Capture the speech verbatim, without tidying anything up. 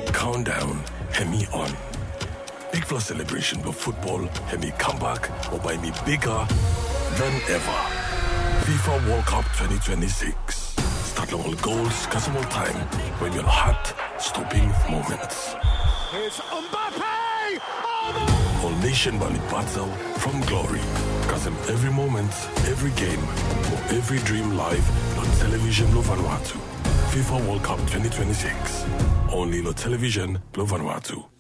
Countdown, Hemi on. Big Plus celebration of football, Hemi comeback, or by me bigger than ever. FIFA World Cup twenty twenty-six. Start long goals, Casimir time, when your heart stopping moments. It's Mbappe! Oh! All nation Bali battle from glory. Kasim every moment, every game, or every dream live on television lo Vanuatu. FIFA World Cup twenty twenty-six. Only on television lo Vanuatu.